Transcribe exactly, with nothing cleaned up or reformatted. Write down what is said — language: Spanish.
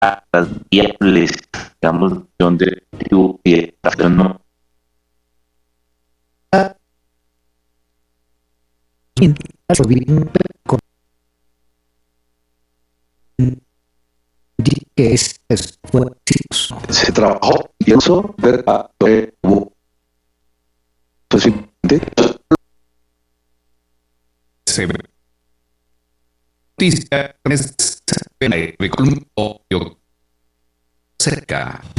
a las variables, digamos, de objetivo y de estación, ¿no? Que es, es fue exitoso. Se trabajó y eso, ¿verdad? Hubo pues se noticia en el currículum cerca.